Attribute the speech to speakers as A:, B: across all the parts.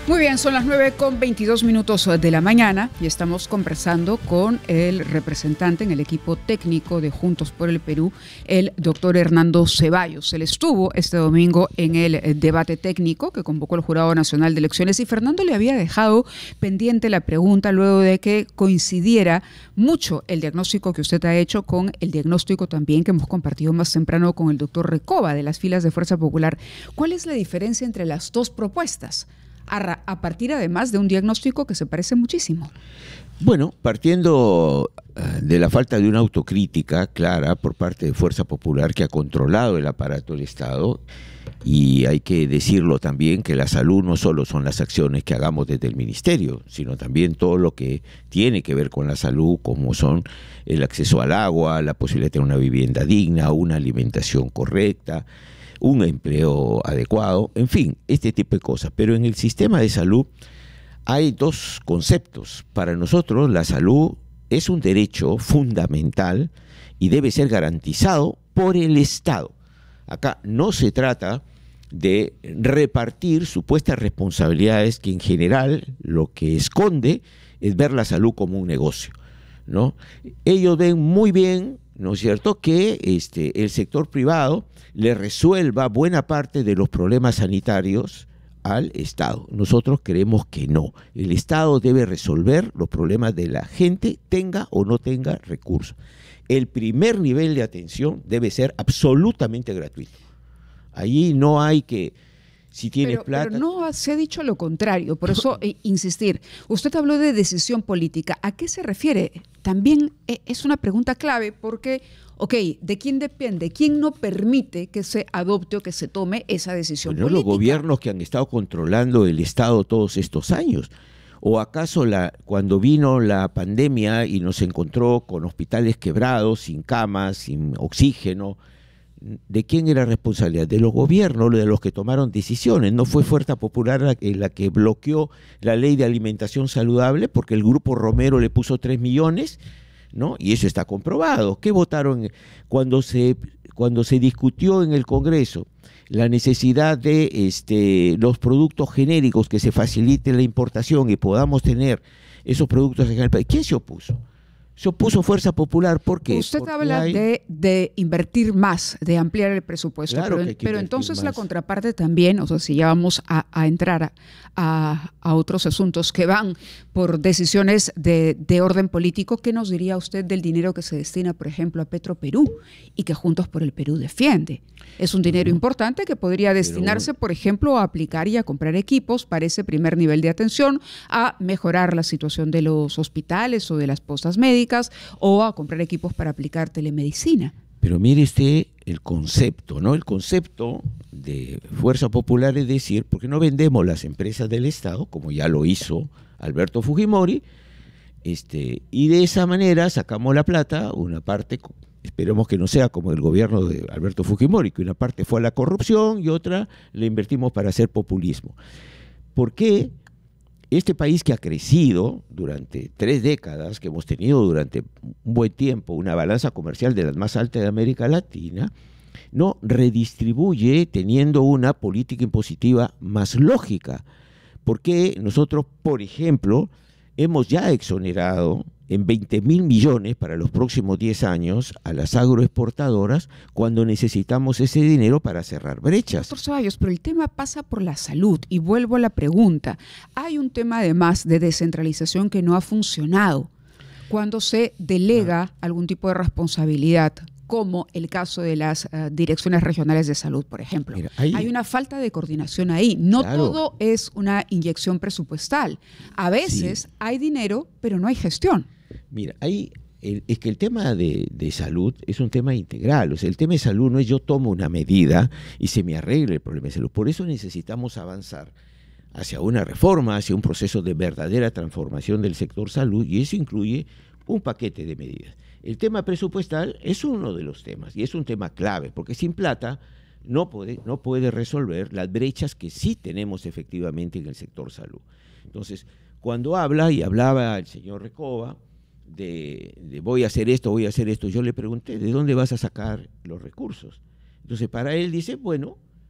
A: Muy bien, son las 9:22 de la mañana y estamos conversando con el representante en el equipo técnico de Juntos por el Perú, el doctor Hernando Ceballos. Él estuvo este domingo en el debate técnico que convocó el Jurado Nacional de Elecciones y Fernando le había dejado pendiente la pregunta luego de que coincidiera mucho el diagnóstico que usted ha hecho con el diagnóstico también que hemos compartido más temprano con el doctor Recoba de las filas de Fuerza Popular. ¿Cuál es la diferencia entre las dos propuestas? A partir además de un diagnóstico que se parece muchísimo.
B: Bueno, partiendo de la falta de una autocrítica clara por parte de Fuerza Popular que ha controlado el aparato del Estado, y hay que decirlo también que la salud no solo son las acciones que hagamos desde el Ministerio, sino también todo lo que tiene que ver con la salud, como son el acceso al agua, la posibilidad de tener una vivienda digna, una alimentación correcta, un empleo adecuado, en fin, este tipo de cosas. Pero en el sistema de salud hay dos conceptos. Para nosotros la salud es un derecho fundamental y debe ser garantizado por el Estado. Acá no se trata de repartir supuestas responsabilidades que en general lo que esconde es ver la salud como un negocio, ¿no? Ellos ven muy bien, ¿no es cierto?, que el sector privado le resuelva buena parte de los problemas sanitarios al Estado. Nosotros creemos que no. El Estado debe resolver los problemas de la gente, tenga o no tenga recursos. El primer nivel de atención debe ser absolutamente gratuito. Allí no hay que, si tienes plata...
A: Pero no se ha dicho lo contrario, por eso insistir. Usted habló de decisión política. ¿A qué se refiere? También es una pregunta clave porque, ¿de quién depende? ¿Quién no permite que se adopte o que se tome esa decisión política?
B: Los gobiernos que han estado controlando el Estado todos estos años. ¿O acaso cuando vino la pandemia y nos encontró con hospitales quebrados, sin camas, sin oxígeno, ¿de quién era responsabilidad? De los gobiernos, de los que tomaron decisiones. No fue Fuerza Popular la que bloqueó la ley de alimentación saludable porque el Grupo Romero le puso 3 millones, ¿no? Y eso está comprobado. ¿Qué votaron cuando se discutió en el Congreso la necesidad de los productos genéricos, que se facilite la importación y podamos tener esos productos en el país? ¿Quién se opuso? Se opuso Fuerza Popular. ¿Por qué?
A: Usted
B: Porque
A: habla de invertir más, de ampliar el presupuesto,
B: claro,
A: pero entonces
B: más.
A: La contraparte también, o sea, si ya vamos a entrar a otros asuntos que van por decisiones de orden político, ¿qué nos diría usted del dinero que se destina, por ejemplo, a Petroperú y que Juntos por el Perú defiende? Es un dinero importante que podría destinarse, por ejemplo, a aplicar y a comprar equipos para ese primer nivel de atención, a mejorar la situación de los hospitales o de las postas médicas, o a comprar equipos para aplicar telemedicina.
B: Pero mire usted el concepto, ¿no? El concepto de Fuerza Popular es decir, ¿por qué no vendemos las empresas del Estado, como ya lo hizo Alberto Fujimori, y de esa manera sacamos la plata, una parte, esperemos que no sea como el gobierno de Alberto Fujimori, que una parte fue a la corrupción y otra la invertimos para hacer populismo? ¿Por qué este país que ha crecido durante 3 décadas, que hemos tenido durante un buen tiempo una balanza comercial de las más altas de América Latina, no redistribuye teniendo una política impositiva más lógica? Porque nosotros, por ejemplo, hemos ya exonerado en 20.000 millones para los próximos 10 años a las agroexportadoras cuando necesitamos ese dinero para cerrar brechas.
A: Doctor Ceballos, pero el tema pasa por la salud y vuelvo a la pregunta. Hay un tema además de descentralización que no ha funcionado cuando se delega algún tipo de responsabilidad, como el caso de las direcciones regionales de salud, por ejemplo.
B: Mira,
A: hay una falta de coordinación ahí. No
B: claro.
A: todo es una inyección presupuestal. A veces hay dinero, pero no hay gestión.
B: Mira, es que el tema de salud es un tema integral. O sea, el tema de salud no es yo tomo una medida y se me arregle el problema de salud. Por eso necesitamos avanzar hacia una reforma, hacia un proceso de verdadera transformación del sector salud, y eso incluye un paquete de medidas. El tema presupuestal es uno de los temas y es un tema clave, porque sin plata no puede resolver las brechas que sí tenemos efectivamente en el sector salud. Entonces, cuando hablaba el señor Recoba de voy a hacer esto, yo le pregunté, ¿de dónde vas a sacar los recursos? Entonces, para él dice, bueno,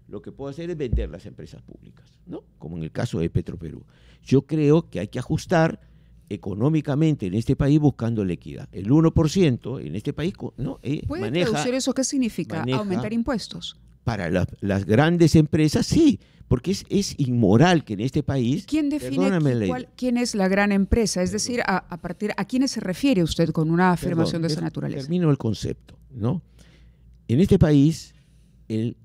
B: lo que puedo hacer es vender las empresas públicas, ¿no? Como en el caso de Petroperú. Yo creo que hay que ajustar económicamente en este país buscando la equidad. El 1% en este país, ¿no?
A: ¿Puede traducir eso? ¿Qué significa? ¿Aumentar impuestos?
B: Para las grandes empresas, sí, porque es inmoral que en este país...
A: ¿Quién define quién es la gran empresa? Es decir, ¿a quiénes se refiere usted con una afirmación de esa naturaleza?
B: Termino el concepto, ¿no? En este país, el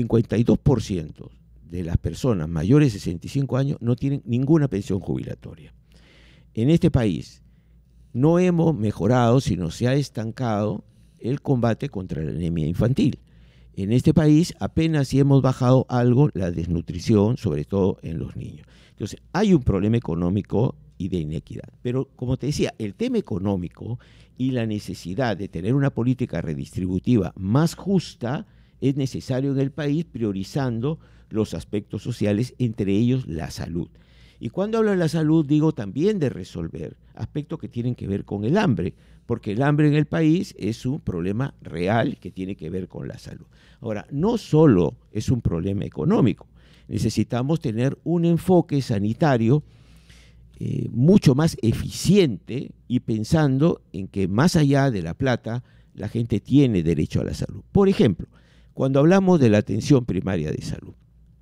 B: 52% de las personas mayores de 65 años no tienen ninguna pensión jubilatoria. En este país no hemos mejorado, sino se ha estancado el combate contra la anemia infantil. En este país apenas si hemos bajado algo la desnutrición, sobre todo en los niños. Entonces, hay un problema económico y de inequidad. Pero, como te decía, el tema económico y la necesidad de tener una política redistributiva más justa es necesario en el país, priorizando los aspectos sociales, entre ellos la salud. Y cuando hablo de la salud, digo también de resolver aspectos que tienen que ver con el hambre, porque el hambre en el país es un problema real que tiene que ver con la salud. Ahora, no solo es un problema económico, necesitamos tener un enfoque sanitario mucho más eficiente y pensando en que más allá de la plata, la gente tiene derecho a la salud. Por ejemplo, cuando hablamos de la atención primaria de salud,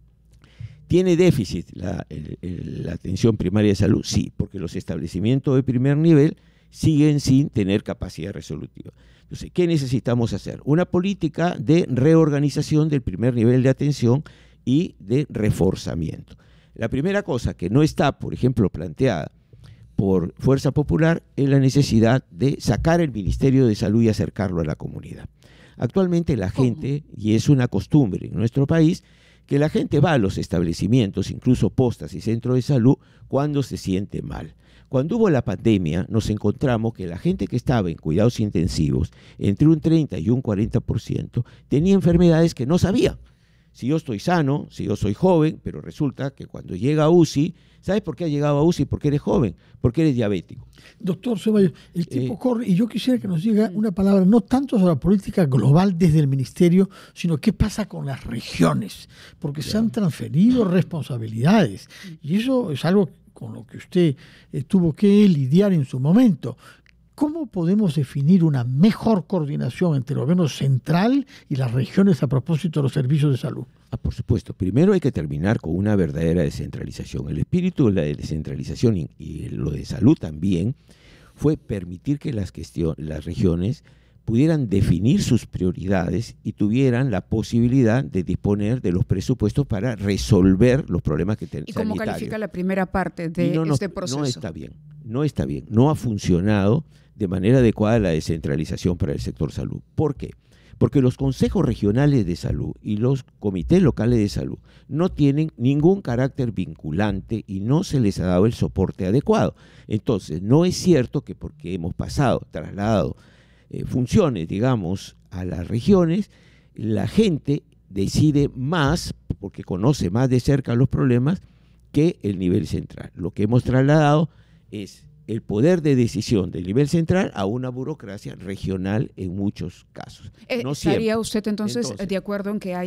B: ¿tiene déficit la atención primaria de salud? Sí, porque los establecimientos de primer nivel siguen sin tener capacidad resolutiva. Entonces, ¿qué necesitamos hacer? Una política de reorganización del primer nivel de atención y de reforzamiento. La primera cosa que no está, por ejemplo, planteada por Fuerza Popular es la necesidad de sacar el Ministerio de Salud y acercarlo a la comunidad. Actualmente la gente, y es una costumbre en nuestro país, que la gente va a los establecimientos, incluso postas y centros de salud, cuando se siente mal. Cuando hubo la pandemia, nos encontramos que la gente que estaba en cuidados intensivos, entre un 30 y un 40%, tenía enfermedades que no sabían. Si yo estoy sano, si yo soy joven, pero resulta que cuando llega a UCI, ¿sabes por qué ha llegado a UCI? Porque eres joven, porque eres diabético.
C: Doctor Ceballos, el tiempo corre y yo quisiera que nos diga una palabra, no tanto sobre la política global desde el ministerio, sino qué pasa con las regiones, porque se han transferido responsabilidades y eso es algo con lo que usted tuvo que lidiar en su momento. ¿Cómo podemos definir una mejor coordinación entre el gobierno central y las regiones a propósito de los servicios de salud?
B: Por supuesto. Primero hay que terminar con una verdadera descentralización. El espíritu de la descentralización y lo de salud también fue permitir que las regiones pudieran definir sus prioridades y tuvieran la posibilidad de disponer de los presupuestos para resolver los problemas que tienen.
A: ¿Y cómo califica la primera parte de este proceso?
B: No está bien, no está bien. No ha funcionado de manera adecuada la descentralización para el sector salud. ¿Por qué? Porque los consejos regionales de salud y los comités locales de salud no tienen ningún carácter vinculante y no se les ha dado el soporte adecuado. Entonces, no es cierto que porque hemos trasladado funciones, digamos, a las regiones, la gente decide más, porque conoce más de cerca los problemas, que el nivel central. Lo que hemos trasladado es el poder de decisión del nivel central a una burocracia regional en muchos casos. No
A: ¿Estaría usted entonces de acuerdo en que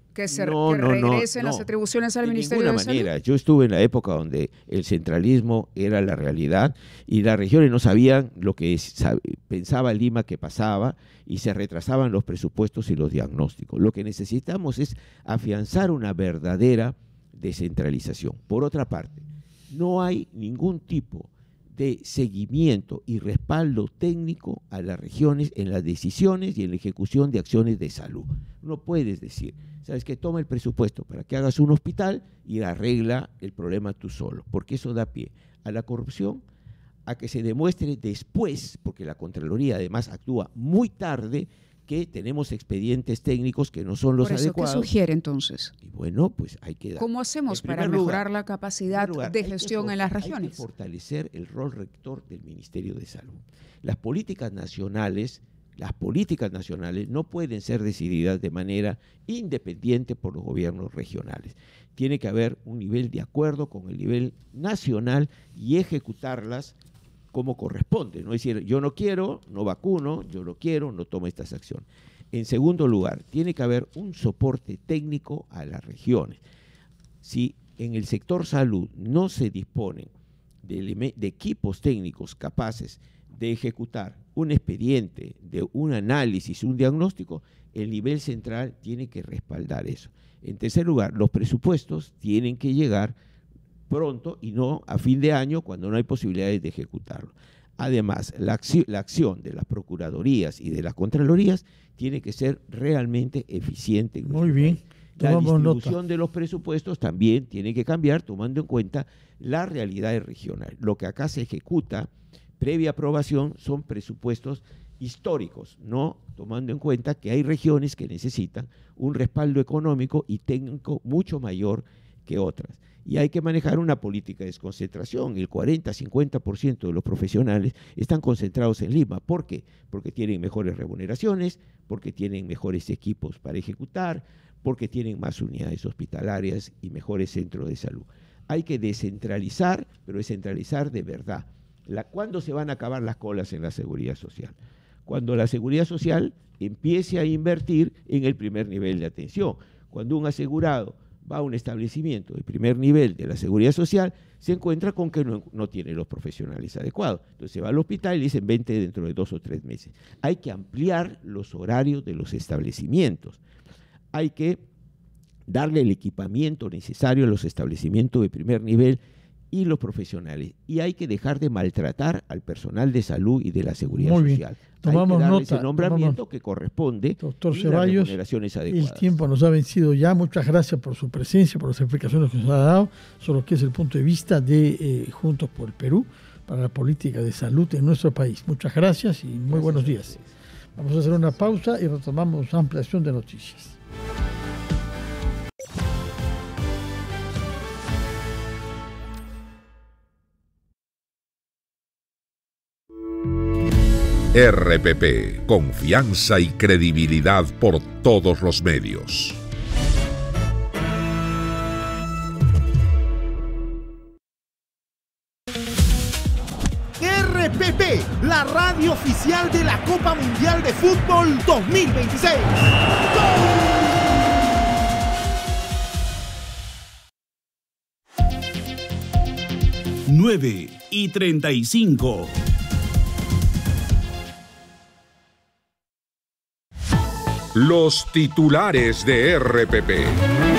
A: regresen las atribuciones al Ministerio de Salud?
B: De ninguna manera. Yo estuve en la época donde el centralismo era la realidad y las regiones no sabían lo que pensaba Lima que pasaba y se retrasaban los presupuestos y los diagnósticos. Lo que necesitamos es afianzar una verdadera descentralización. Por otra parte, no hay ningún tipo de seguimiento y respaldo técnico a las regiones en las decisiones y en la ejecución de acciones de salud. No puedes decir, ¿sabes qué? Toma el presupuesto para que hagas un hospital y arregla el problema tú solo, porque eso da pie a la corrupción, a que se demuestre después, porque la Contraloría además actúa muy tarde, que tenemos expedientes técnicos que no son los adecuados.
A: ¿Qué sugiere entonces?
B: Y bueno, pues hay que dar.
A: ¿Cómo hacemos para mejorar la capacidad de gestión en las regiones?
B: Hay que fortalecer el rol rector del Ministerio de Salud. Las políticas nacionales no pueden ser decididas de manera independiente por los gobiernos regionales. Tiene que haber un nivel de acuerdo con el nivel nacional y ejecutarlas como corresponde, no es decir, yo no quiero, no vacuno, yo no quiero, no tomo estas acciones. En segundo lugar, tiene que haber un soporte técnico a las regiones. Si en el sector salud no se disponen de equipos técnicos capaces de ejecutar un expediente, de un análisis, un diagnóstico, el nivel central tiene que respaldar eso. En tercer lugar, los presupuestos tienen que llegar pronto y no a fin de año cuando no hay posibilidades de ejecutarlo. Además, la acción de las procuradurías y de las contralorías tiene que ser realmente eficiente.
C: Muy bien.
B: La distribución de los presupuestos también tiene que cambiar tomando en cuenta las realidades regionales. Lo que acá se ejecuta previa aprobación son presupuestos históricos, no tomando en cuenta que hay regiones que necesitan un respaldo económico y técnico mucho mayor que otras. Y hay que manejar una política de desconcentración. El 40-50% de los profesionales están concentrados en Lima. ¿Por qué? Porque tienen mejores remuneraciones, porque tienen mejores equipos para ejecutar, porque tienen más unidades hospitalarias y mejores centros de salud. Hay que descentralizar, pero descentralizar de verdad. ¿Cuándo se van a acabar las colas en la seguridad social? Cuando la seguridad social empiece a invertir en el primer nivel de atención. Cuando un asegurado va a un establecimiento de primer nivel de la seguridad social, se encuentra con que no tiene los profesionales adecuados. Entonces se va al hospital y le dicen, vente dentro de 2 o 3 meses. Hay que ampliar los horarios de los establecimientos. Hay que darle el equipamiento necesario a los establecimientos de primer nivel y los profesionales. Y hay que dejar de maltratar al personal de salud y de la seguridad social.
C: Tomamos
B: hay que darle
C: nota,
B: ese nombramiento que corresponde.
C: Doctor
B: y
C: Ceballos,
B: las remuneraciones adecuadas.
C: El tiempo nos ha vencido ya. Muchas gracias por su presencia, por las explicaciones que nos ha dado sobre lo que es el punto de vista de Juntos por el Perú para la política de salud en nuestro país. Muchas gracias y muy buenos días. Vamos a hacer una pausa y retomamos ampliación de noticias.
D: RPP, confianza y credibilidad por todos los medios.
E: RPP, la radio oficial de la Copa Mundial de Fútbol 2026. ¡Gol! 9:35.
D: Los titulares de RPP.